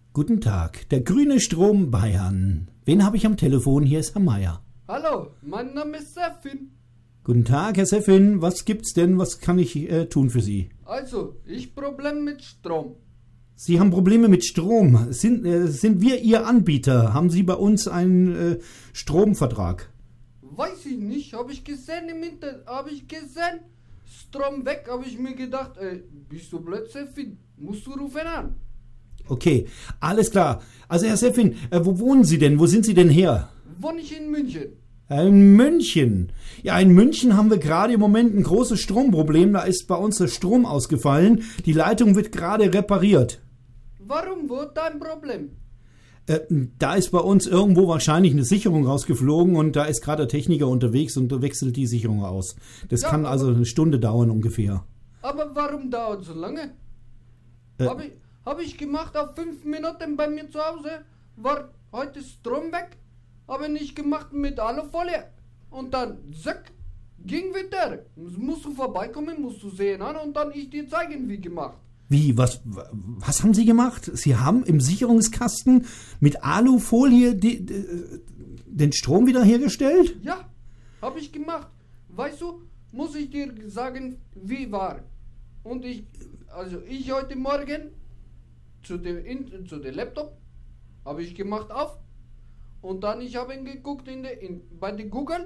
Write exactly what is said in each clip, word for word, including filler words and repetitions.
Guten Tag, der grüne Strom Bayern. Wen habe ich am Telefon? Hier ist Herr Meier. Hallo, mein Name ist Sefin. Guten Tag, Herr Sefin. Was gibt's denn? Was kann ich äh, tun für Sie? Also, ich Problem mit Strom. Sie haben Probleme mit Strom. Sind, äh, sind wir Ihr Anbieter? Haben Sie bei uns einen äh, Stromvertrag? Weiß ich nicht, habe ich gesehen im Internet, habe ich gesehen, Strom weg, habe ich mir gedacht, ey, bist du blöd, Sefin? Musst du rufen an. Okay, alles klar. Also Herr Sefin, äh, wo wohnen Sie denn? Wo sind Sie denn her? Wohne ich in München. In München. Ja, in München haben wir gerade im Moment ein großes Stromproblem. Da ist bei uns der Strom ausgefallen. Die Leitung wird gerade repariert. Warum? Wo ist dein Problem? Äh, da ist bei uns irgendwo wahrscheinlich eine Sicherung rausgeflogen und da ist gerade der Techniker unterwegs und wechselt die Sicherung aus. Das Ja, kann also eine Stunde dauern ungefähr. Aber warum dauert es so lange? Äh, Habe ich, hab ich gemacht auf fünf Minuten bei mir zu Hause, war heute Strom weg, habe nicht gemacht mit Alufolie und dann zack, ging wieder. Musst du vorbeikommen, musst du sehen an und dann ich dir zeigen, wie gemacht. Wie, was, was haben Sie gemacht? Sie haben im Sicherungskasten mit Alufolie die, die, den Strom wiederhergestellt? Ja, habe ich gemacht. Weißt du, muss ich dir sagen, wie war. Und ich, also ich heute Morgen zu dem, in, zu dem Laptop, habe ich gemacht auf und dann ich habe geguckt in de, in, bei der Google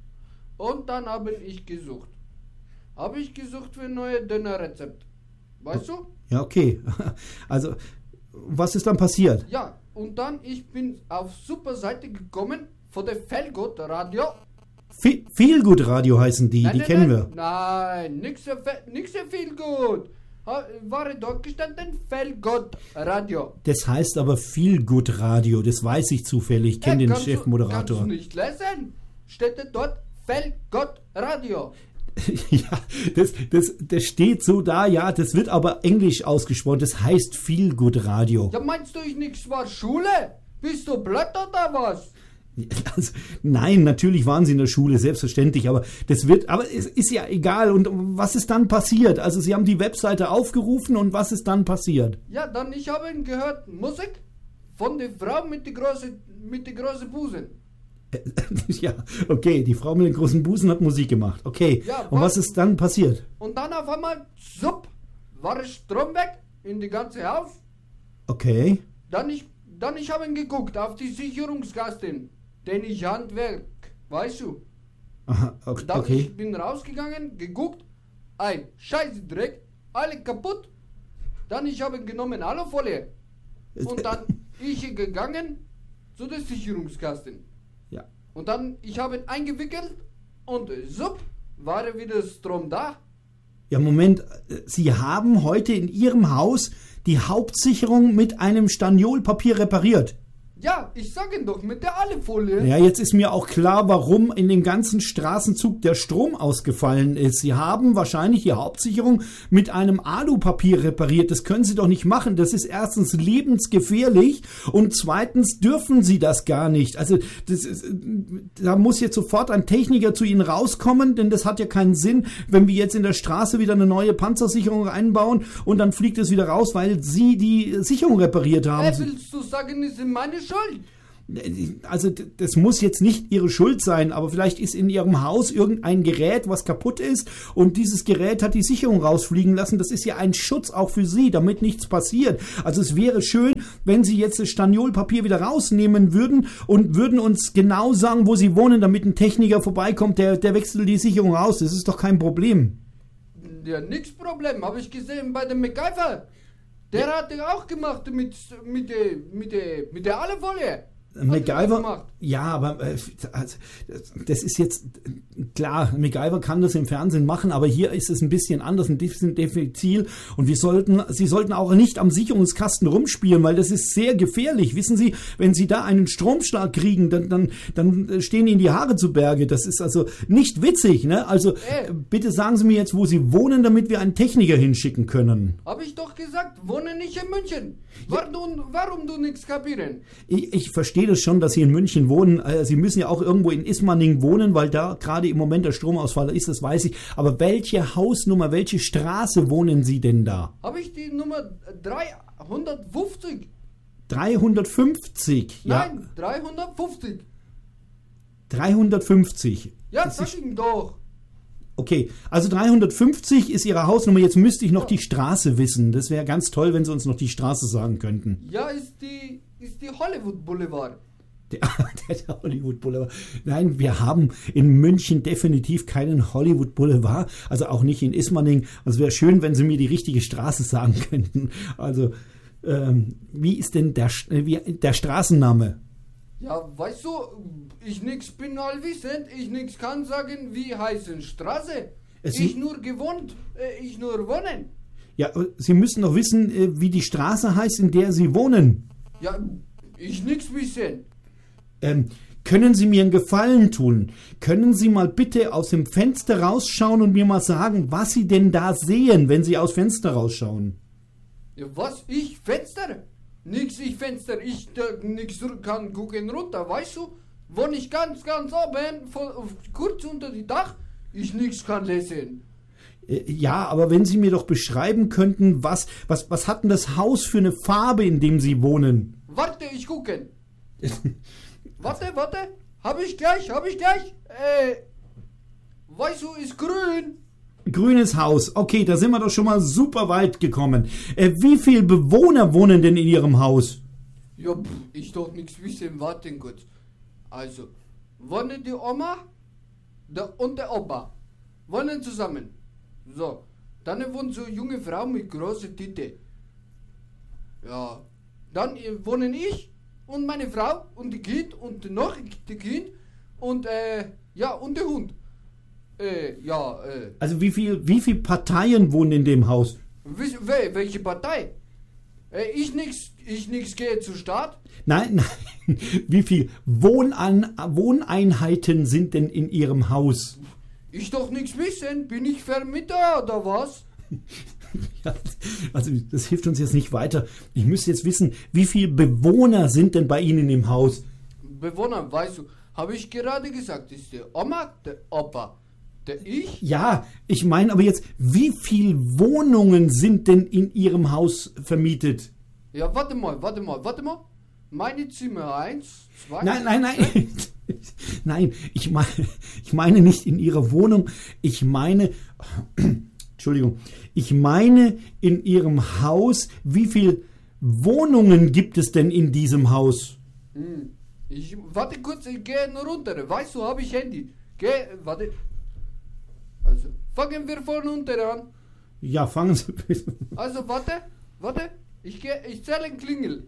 und dann habe ich gesucht. Habe ich gesucht für neue Dönerrezept. Weißt du? Ja, okay. Also, was ist dann passiert? Ja, und dann ich bin auf super Seite gekommen von der Feelgood Radio. Fe- Feelgood Radio heißen die, Nein, die nein, kennen nein, wir. Nein, nix so, fe- nix so viel gut. Ha, war dort gestanden Feelgood Radio. Das heißt aber Feelgood Radio, das weiß ich zufällig, ich kenne Äh, den kannst du- Chefmoderator. Kannst du nicht lesen? Steht dort Feelgood Radio. Ja, das, das, das steht so da, ja, das wird aber englisch ausgesprochen, das heißt Feelgood Radio. Ja, meinst du, ich nix war Schule? Bist du blöd oder was? Also, nein, natürlich waren sie in der Schule, selbstverständlich, aber das wird, aber es ist ja egal. Und was ist dann passiert? Also sie haben die Webseite aufgerufen und was ist dann passiert? Ja, dann ich habe gehört Musik von der Frau mit der großen mit der großen Busen. Ja, okay, die Frau mit den großen Busen hat Musik gemacht, okay. Ja, und was ist dann passiert? Und dann auf einmal, zupp, war Strom weg in die ganze Haus. Okay, Dann ich, dann ich habe geguckt auf die Sicherungskasten, den ich Handwerk, weißt du. aha, okay. Dann okay. ich bin rausgegangen, geguckt, ein Scheißdreck, alle kaputt. Dann ich habe genommen Alufolie und dann ich gegangen zu der Sicherungskasten. Ja. Und dann ich habe ihn eingewickelt und zupp, war wieder Strom da. Ja, Moment, Sie haben heute in Ihrem Haus die Hauptsicherung mit einem Staniolpapier repariert. Ja, ich sag ihn doch, mit der Alufolie. Ja, jetzt ist mir auch klar, warum in dem ganzen Straßenzug der Strom ausgefallen ist. Sie haben wahrscheinlich die Hauptsicherung mit einem Alupapier repariert. Das können Sie doch nicht machen. Das ist erstens lebensgefährlich und zweitens dürfen Sie das gar nicht. Also das ist, da muss jetzt sofort ein Techniker zu Ihnen rauskommen, denn das hat ja keinen Sinn, wenn wir jetzt in der Straße wieder eine neue Panzersicherung einbauen und dann fliegt es wieder raus, weil Sie die Sicherung repariert haben. Äh, willst du sagen, ist meine Schuld? Also das muss jetzt nicht Ihre Schuld sein, aber vielleicht ist in Ihrem Haus irgendein Gerät, was kaputt ist und dieses Gerät hat die Sicherung rausfliegen lassen. Das ist ja ein Schutz auch für Sie, damit nichts passiert. Also es wäre schön, wenn Sie jetzt das Staniolpapier wieder rausnehmen würden und würden uns genau sagen, wo Sie wohnen, damit ein Techniker vorbeikommt, der, der wechselt die Sicherung raus. Das ist doch kein Problem. Ja, nix Problem, habe ich gesehen bei dem MacGyver. Der ja. hat ja auch gemacht mit, mit der mit der, mit der Alufolie. MacGyver, ja, aber äh, also, das ist jetzt klar, MacGyver kann das im Fernsehen machen, aber hier ist es ein bisschen anders, ein bisschen diffizil und wir sollten, Sie sollten auch nicht am Sicherungskasten rumspielen, weil das ist sehr gefährlich. Wissen Sie, wenn Sie da einen Stromschlag kriegen, dann, dann, dann stehen Ihnen die Haare zu Berge. Das ist also nicht witzig, ne? Also äh. bitte sagen Sie mir jetzt, wo Sie wohnen, damit wir einen Techniker hinschicken können. Hab ich doch gesagt, wohne nicht in München. Warum, ja. warum du nichts kapieren? Ich, ich verstehe das schon, dass Sie in München wohnen. Sie müssen ja auch irgendwo in Ismaning wohnen, weil da gerade im Moment der Stromausfall ist, das weiß ich. Aber welche Hausnummer, welche Straße wohnen Sie denn da? Habe ich die Nummer dreihundertfünfzig? dreihundertfünfzig. Nein, Ja, dreihundertfünfzig. dreihundertfünfzig. Ja, Das sag ist, ihm doch. okay, also dreihundertfünfzig ist Ihre Hausnummer. Jetzt müsste ich noch Ja. die Straße wissen. Das wäre ganz toll, wenn Sie uns noch die Straße sagen könnten. Ja, ist die, ist die Hollywood Boulevard. Der, der, der Hollywood Boulevard. Nein, wir haben in München definitiv keinen Hollywood Boulevard. Also auch nicht in Ismaning. Also es wäre schön, wenn Sie mir die richtige Straße sagen könnten. Also, ähm, wie ist denn der, wie, der Straßenname? Ja, weißt du, ich nix bin allwissend, ich nix kann sagen, wie heißen Straße. Es ich sind- nur gewohnt, äh, ich nur wohnen. Ja, Sie müssen doch wissen, äh, wie die Straße heißt, in der Sie wohnen. Ja, ich nix wissen. Ähm, können Sie mir einen Gefallen tun? Können Sie mal bitte aus dem Fenster rausschauen und mir mal sagen, was Sie denn da sehen, wenn Sie aus Fenster rausschauen? Ja, was? Ich Fenster? Nix, ich Fenster, ich da, nix kann gucken runter, weißt du? Wohne ich ganz, ganz oben, von, kurz unter die Dach, ich nix kann lesen. Äh, Ja, aber wenn Sie mir doch beschreiben könnten, was, was, was hat denn das Haus für eine Farbe, in dem Sie wohnen? Warte, ich gucken. Warte, warte, hab ich gleich, hab ich gleich. Äh, weißt du, ist grün. Grünes Haus. Okay, da sind wir doch schon mal super weit gekommen. Äh, wie viele Bewohner wohnen denn in Ihrem Haus? Ja, pff, ich doch nichts wissen, warten kurz. Also, wohnen die Oma der, und der Opa. Wohnen zusammen. So, dann wohnt so eine junge Frau mit großer Titte. Ja, dann äh, wohnen ich und meine Frau und die Kind und noch die Kind und äh, ja, und der Hund. Äh, ja, äh, Also wie viel, wie viele Parteien wohnen in dem Haus? wis- wel- welche Partei? Äh, ich nix, ich nix gehe zur Stadt. Nein, nein. Wie viele Wohnan Wohneinheiten sind denn in Ihrem Haus? Ich doch nichts wissen, bin ich Vermieter oder was? Ja, also das hilft uns jetzt nicht weiter. Ich müsste jetzt wissen, wie viele Bewohner sind denn bei Ihnen im Haus? Bewohner, weißt du, habe ich gerade gesagt, ist der Oma, der Opa, der ich? Ja, ich meine aber jetzt, wie viele Wohnungen sind denn in Ihrem Haus vermietet? Ja, warte mal, warte mal, warte mal. Meine Zimmer eins, zwei. Nein, nein, nein. Nein, ich meine, ich meine nicht in Ihrer Wohnung. Ich meine, Entschuldigung, ich meine in Ihrem Haus, wie viele Wohnungen gibt es denn in diesem Haus? Hm. Ich, warte kurz, ich gehe nur runter. Weißt du, habe ich Handy. Geh, warte. Also, fangen wir von unten an. Ja, fangen Sie bitte. Also, warte, warte. Ich gehe, ich zähle ein Klingel.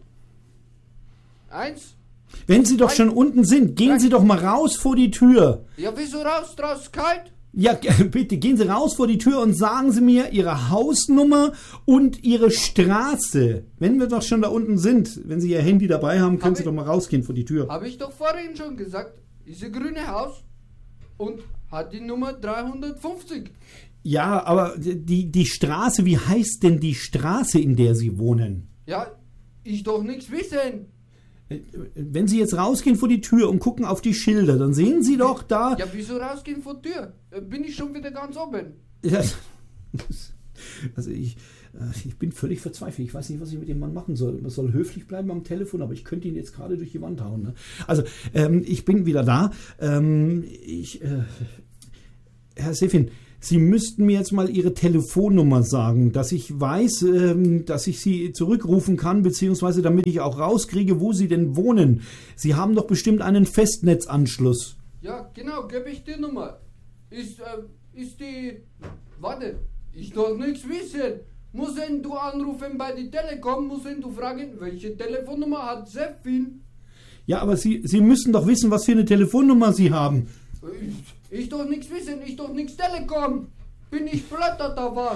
Eins. Wenn Sie doch schon unten sind, gehen Sie doch mal raus vor die Tür. Ja, wieso raus, draußen kalt? Ja, bitte gehen Sie raus vor die Tür und sagen Sie mir Ihre Hausnummer und Ihre Straße. Wenn wir doch schon da unten sind, wenn Sie Ihr Handy dabei haben, können Hab Sie ich- doch mal rausgehen vor die Tür. Habe ich doch vorhin schon gesagt. Ist ein grünes Haus und hat die Nummer dreihundertfünfzig. Ja, aber die, die Straße, wie heißt denn die Straße, in der Sie wohnen? Ja, ich doch nichts wissen. Wenn Sie jetzt rausgehen vor die Tür und gucken auf die Schilder, dann sehen Sie doch da... Ja, wieso rausgehen vor der Tür? Äh, Bin ich schon wieder ganz oben. Ja, also ich, äh, ich bin völlig verzweifelt. Ich weiß nicht, was ich mit dem Mann machen soll. Man soll höflich bleiben am Telefon, aber ich könnte ihn jetzt gerade durch die Wand hauen. Ne? Also, ähm, ich bin wieder da. Ähm, ich, äh, Herr Sefin, Sie müssten mir jetzt mal Ihre Telefonnummer sagen, dass ich weiß, ähm, dass ich Sie zurückrufen kann, beziehungsweise damit ich auch rauskriege, wo Sie denn wohnen. Sie haben doch bestimmt einen Festnetzanschluss. Ja, genau, gebe ich die Nummer. Ist, äh, ist die... Warte, ich doch nichts wissen. Müssen du anrufen bei die Telekom, müssen du fragen, welche Telefonnummer hat Sefin? Ja, aber Sie, Sie müssen doch wissen, was für eine Telefonnummer Sie haben. Ich, ich doch nichts wissen, ich doch nichts Telekom. Bin ich blöd oder was?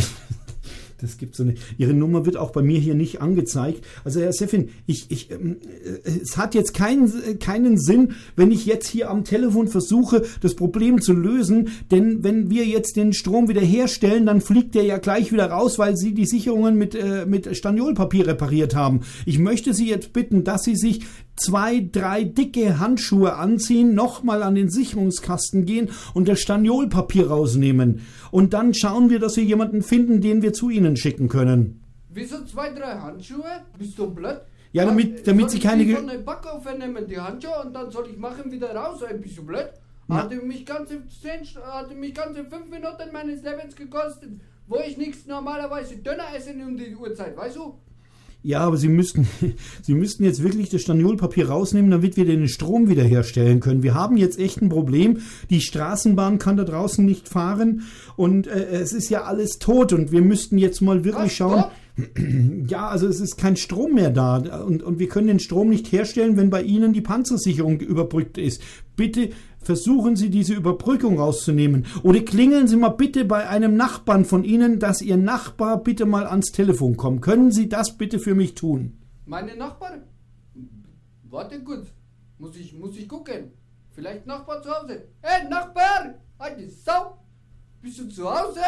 Das gibt's so nicht. Ihre Nummer wird auch bei mir hier nicht angezeigt. Also Herr Sefin, ich, ich, ähm, äh, es hat jetzt keinen, äh, keinen Sinn, wenn ich jetzt hier am Telefon versuche, das Problem zu lösen. Denn wenn wir jetzt den Strom wieder herstellen, dann fliegt der ja gleich wieder raus, weil Sie die Sicherungen mit, äh, mit Staniolpapier repariert haben. Ich möchte Sie jetzt bitten, dass Sie sich zwei, drei dicke Handschuhe anziehen, nochmal an den Sicherungskasten gehen und das Staniolpapier rausnehmen. Und dann schauen wir, dass wir jemanden finden, den wir zu Ihnen schicken können. Wieso zwei, drei Handschuhe? Bist du blöd? Ja, damit, damit soll sie ich keine... die Ge- von der Backe vernehmen, die Handschuhe, und dann soll ich machen wieder raus, ein bisschen blöd. Na. Hatte mich ganze zehn, St- hatte mich ganze fünf Minuten meines Lebens gekostet, wo ich nichts normalerweise Döner esse um die Uhrzeit, weißt du? Ja, aber Sie müssten, Sie müssten jetzt wirklich das Staniolpapier rausnehmen, damit wir den Strom wiederherstellen können. Wir haben jetzt echt ein Problem. Die Straßenbahn kann da draußen nicht fahren und äh, es ist ja alles tot und wir müssten jetzt mal wirklich Was, schauen. tot? Ja, also es ist kein Strom mehr da und, und wir können den Strom nicht herstellen, wenn bei Ihnen die Panzersicherung überbrückt ist. Bitte versuchen Sie, diese Überbrückung rauszunehmen. Oder klingeln Sie mal bitte bei einem Nachbarn von Ihnen, dass Ihr Nachbar bitte mal ans Telefon kommt. Können Sie das bitte für mich tun? Meine Nachbarn? Warte gut, muss ich, muss ich gucken. Vielleicht Nachbar zu Hause. Hey Nachbar, eine Sau, bist du zu Hause?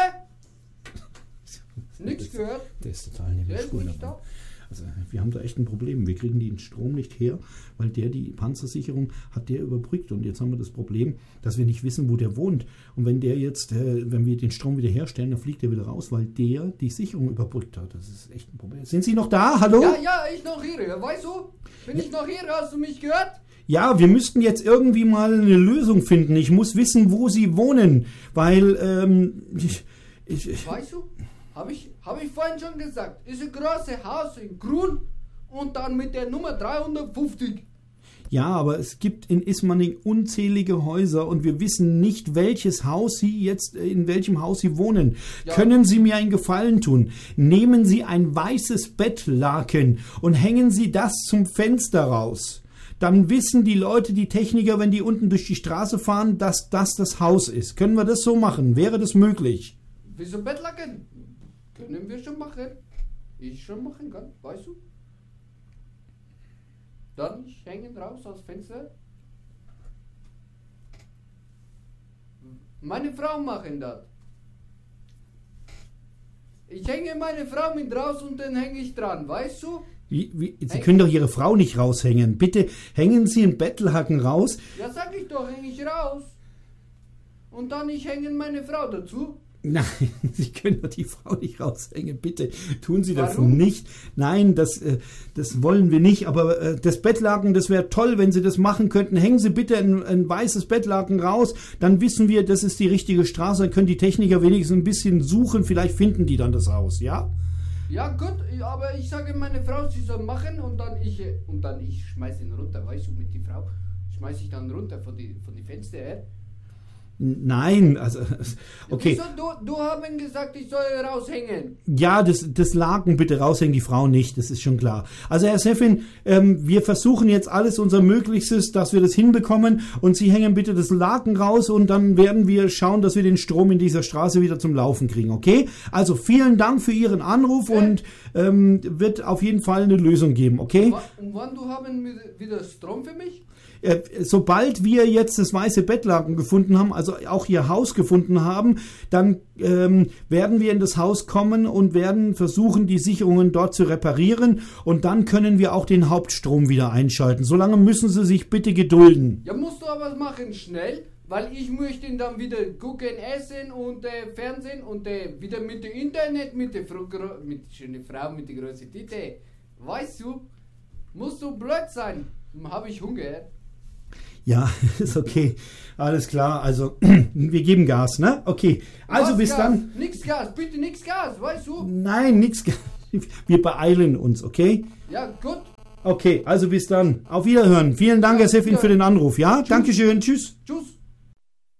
Nichts gehört. Der ist total neben Der der ist Spur nicht dabei. da. Also wir haben da echt ein Problem. Wir kriegen den Strom nicht her, weil der die Panzersicherung hat der überbrückt. Und jetzt haben wir das Problem, dass wir nicht wissen, wo der wohnt. Und wenn der jetzt, äh, wenn wir den Strom wieder herstellen, dann fliegt er wieder raus, weil der die Sicherung überbrückt hat. Das ist echt ein Problem. Sind Sie noch da? Hallo? Ja, ja, ich noch hier, weißt du? Bin ich noch hier, hast du mich gehört? Ja, wir müssten jetzt irgendwie mal eine Lösung finden. Ich muss wissen, wo Sie wohnen, weil ähm, ich, ich, ich, Weißt du, habe ich, hab ich vorhin schon gesagt, ist ein großes Haus in Grün und dann mit der Nummer dreihundertfünfzig. ja, aber es gibt in Ismaning unzählige Häuser und wir wissen nicht, welches Haus Sie jetzt, in welchem Haus Sie wohnen. Ja. Können Sie mir einen Gefallen tun? Nehmen Sie ein weißes Bettlaken und hängen Sie das zum Fenster raus. Dann wissen die Leute, die Techniker, wenn die unten durch die Straße fahren, dass das das Haus ist. Können wir das so machen? Wäre das möglich? Wieso Bettlaken? Können wir schon machen. Ich schon machen kann, weißt du? Dann ich hängen raus aus Fenster. Meine Frau machen das. Ich hänge meine Frau mit raus und dann hänge ich dran, weißt du? Wie, wie, Sie Häng- können doch Ihre Frau nicht raushängen. Bitte hängen Sie einen Bettlaken raus. Ja, sag ich doch, hänge ich raus. Und dann ich hänge meine Frau dazu. Nein, Sie können doch die Frau nicht raushängen. Bitte tun Sie das Warum? nicht. Nein, das, äh, das wollen wir nicht. Aber äh, das Bettlaken, das wäre toll, wenn Sie das machen könnten. Hängen Sie bitte ein, ein weißes Bettlaken raus. Dann wissen wir, das ist die richtige Straße. Dann können die Techniker wenigstens ein bisschen suchen. Vielleicht finden die dann das Haus, ja? Ja gut, aber ich sage meine Frau, sie soll machen und dann ich äh, und dann ich schmeiß ihn runter, weißt du, mit die Frau schmeiß ich dann runter von die von die Fenster her. Nein, also, okay. Wieso, du, du haben gesagt, ich soll raushängen. Ja, das, das Laken bitte raushängen, die Frau nicht, das ist schon klar. Also Herr Seffin, ähm, wir versuchen jetzt alles unser Möglichstes, dass wir das hinbekommen und Sie hängen bitte das Laken raus und dann werden wir schauen, dass wir den Strom in dieser Straße wieder zum Laufen kriegen, okay? Also vielen Dank für Ihren Anruf Okay. und ähm, wird auf jeden Fall eine Lösung geben, okay? Wa- Und wann du haben wir wieder Strom für mich? Äh, sobald wir jetzt das weiße Bettlaken gefunden haben, also auch Ihr Haus gefunden haben, dann ähm, werden wir in das Haus kommen und werden versuchen, die Sicherungen dort zu reparieren und dann können wir auch den Hauptstrom wieder einschalten. Solange müssen Sie sich bitte gedulden. Ja, musst du aber machen schnell, weil ich möchte dann wieder gucken, essen und äh, Fernsehen und äh, wieder mit dem Internet, mit der Frau, mit der schönen Frau, mit der großen Titte. Weißt du, musst du blöd sein. Habe ich Hunger? Ja, ist okay. Alles klar. Also, wir geben Gas, ne? Okay. Also Was bis Gas? dann. Nix Gas, bitte nix Gas, weißt du? Nein, nix. Wir beeilen uns, okay? Ja, gut. Okay, also bis dann. Auf Wiederhören. Vielen Dank, Ja, Herr Seffin, ja. für den Anruf, ja? Dankeschön. Tschüss. Tschüss.